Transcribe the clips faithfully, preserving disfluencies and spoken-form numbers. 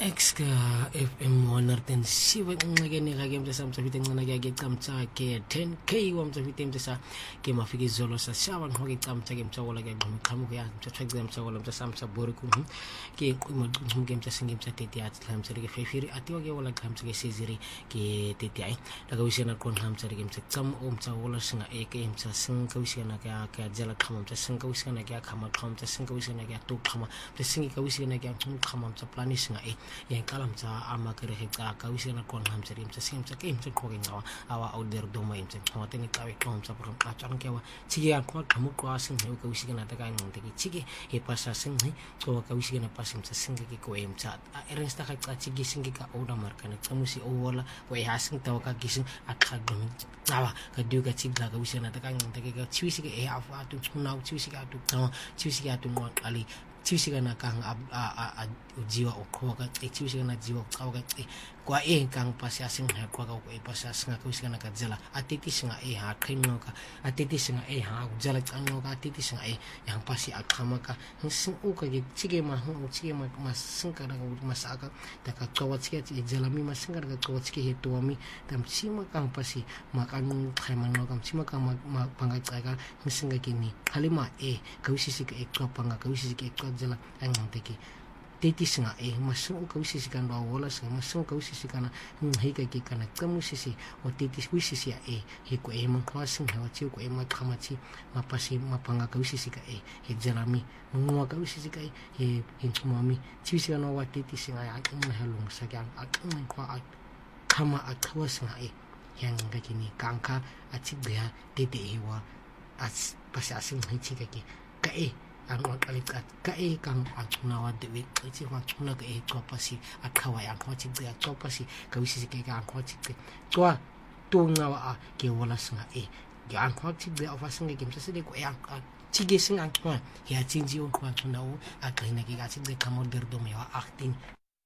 Exka F M one hundred seven ngake ngake mtsa mtsafite ngana ke kamtsa ke ten K wa mtsafite mtsa ke mafiki zolo sa shawa ngoke kamtsa ke mtsawola ke ngqhamuko ya mtsa ke mtsawola mtsa mtsa bori ku ke qimo ngqhamuke mtsa singe mtsa thirty at tlamtsa ke fifiri atiwa ke wala kamtsa ke siziri ke thirty ai daga wisena kon kamtsa ke mtsa tsam o mtsawola singa e ke mtsa singa wisena ka ka jala qhama mtsa singa wisena ke khama qhama mtsa singa wisena ke to qhama mtsa singa ka wisena ke qhama mtsa plani singa e yang kalam mtsa amakere heka ka wisena kon hamsa rim mtsa simtsa ke mtsa khoge ngawa awa auder doma mtsa khote ni kawe kon mtsa pro atang kewa chige ya kwa kamu kwa sing he ka wisena ta ka ngte ki chige he pasa sing he ko ka wisena pas mtsa singa ki ko mtsa eren sta ka ka chige singa ka oda markana tsamusi owola ko ya sing taw ka gising akhago awa ka du ka chiga ka wisena ta ka ngte ki ka chiwisi ke e afa tu tuna chiwisi ka tu taw chiwisi ka tu mo kali chiwisi kana kang a a jiwa okhoka chiwisi kana jiwa okhoka kwa e kang pasya sing ha kwa ka e pasya singa ka wisika na ka jela atiti singa e ha khinoka atiti singa e ha jela tsangoka atiti singa e yang pasi akhamaka sing u ka ge chige ma hu chige ma masinga na masaka ta ka kawa chige jela mi masinga ka kawa chige he to mi tam chima kang pasi makan khaimano kam chima ka ma panga tsaka singa kini halima e ka wisisi ka e ka panga ka wisisi ka e ka jela ang teki teti singa e masung ka wisisi kan do wala singa masung ka wisisi kana hika ki kana kamusisi o teti wisisi e he ko e man kwasing ha chi ko e ma khamachi mapasi mapanga ka wisisi ka e he jalami ngwa ka wisisi ka e he hintumami chi wisisi kana wa teti singa ya na halung sa kyang akang kwa khama akwa singa e yang ga kini kangka achi dia teti e wa as pasi asing hichi ka ki ka e ang kalikat ka e kang atuna wa de we chi wa tuna ka e topasi akawa ya ko chi de topasi ka wisisi ke ka ko chi de to to ngawa a ke wala singa e ya ko chi de ofasinga ke mse de ko ya chi ge singa ko ya chi ji o ko tuna o a ka ina ke ka chi de kamo der do me wa acting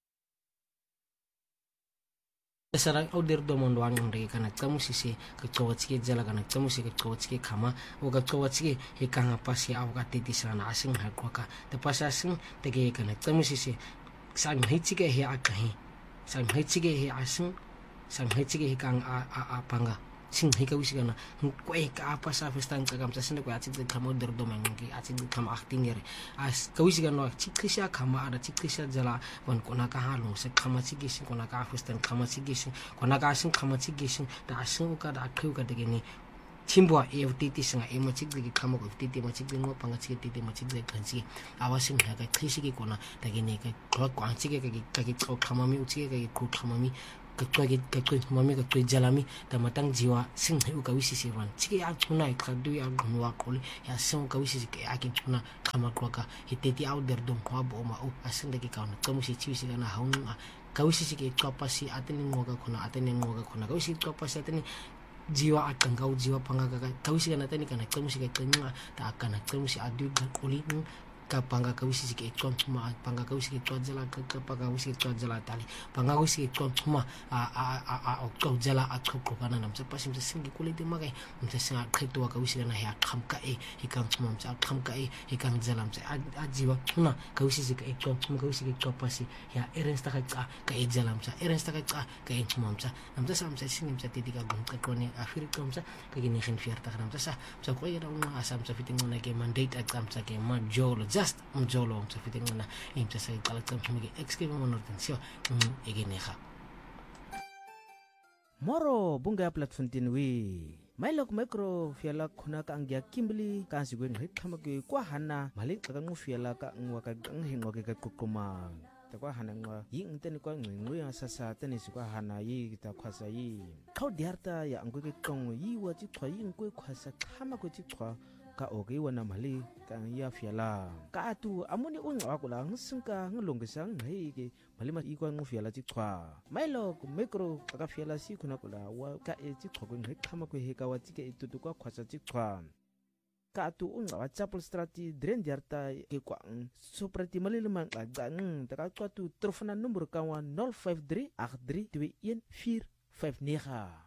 Sarang auder do mon wang ngre kana kamu sisi ke chowachike jala kana kamu sisi ke chowachike khama o ka chowachike he kanga pasi aw ka titi sana asing ha ko ka te pasa asing te ke kana kamu sisi sang hichike he akahi sang hichike he asing sang hichike he kang a a panga sing he ka wisika na ko e ka apa sa festan ka kam sa ko ati de khamo der do man ki ati de kham acting yere as ka wisika no chikhisha khama ada chikhisha jala wan kona ka halung se khama chikisi kona ka festan khama chikisi kona ka sing khama chikisi da asing ka da khu ka de ni chimbo e titi singa e ma chikki khamo ko titi ma chikki no panga chikki titi ma chikki khanchi awasing ha ka khisi ki kona da ge ne ka ko kwang chike ka ka ki ko khama mi uchi ka ki ko khama mi ka twagi ka twai mami ka twai jalami ta matang jiwa sing hu ka wisisi ran chike ya chuna ka du ya gunwa kole ya sing ka wisisi ka akin chuna khama ko ka hiteti out der dong ko bo ma u asing de ki ka na kamu si chiwisi kana haun ka wisisi ke kapasi ateni ngoga khona ateni ngoga khona ka wisisi kapasi ateni jiwa akan kau jiwa panga ka ka wisisi kana tani kana kamu si ka kenya ta akan kamu si adu ka koli ka panga ka wisisi ke ton tuma panga ka wisisi ke jala ka ka panga wisisi ke jala tali panga wisisi ke ton tuma a a a a ko jala a ko ko kana nam sa pasim sa singi kule de magai msa sa khito ka wisisi na ya kham ka e hi kam tuma msa kham ka e hi kam jala msa a jiwa tuna ka wisisi ke ton tuma ka wisisi ke pasi ya eren sta ka ka e jala msa eren sta ka ka e tuma msa nam sa msa singi msa titi ka gon ka kone afir ka msa ka gini khin fierta nam sa sa ko ira una asam sa fiting na ke mandate at kamsa ke ma jolo just mjolo msa fiting na imsa sa kala kam himige exke mo nortensio egeneha moro bunga platform tinwi mailok micro fiala khuna ka angya kimbli ka sigwen hit khamake kwa hana malik ka ngu fiala ka ngwa ka ang hingwa ka kukuma ta kwa hana ngwa ying teni kwa ngwe ya sasa teni sikwa hana yi ta khwasa yi khau diarta ya angwe ke kong yi wa chi khwa ying kwe khwasa khama ko chi khwa ka oge wana mali ka ya fiala ka atu amuni unga ko lang singka ngulongisang ngai ke mali ma ikwa ngu fiala chi khwa mailo micro ka fiala si kuna kula wa ka e chi khwa ko ngai khama ko he ka wa chi ke itutu kwa khwasa chi khwa ka atu unga wa chapel strati dren diarta ke kwa soprati mali lemang ka gang ta ka tu trofana number ka wa nol five three eight three two one four five nine